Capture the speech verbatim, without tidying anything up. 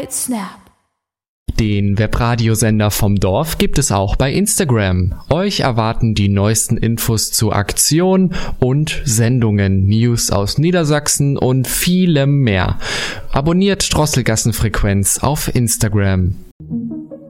bei Snap. Den Webradiosender vom Dorf gibt es auch bei Instagram. Euch erwarten die neuesten Infos zu Aktionen und Sendungen, News aus Niedersachsen und vielem mehr. Abonniert Drosselgassenfrequenz auf Instagram.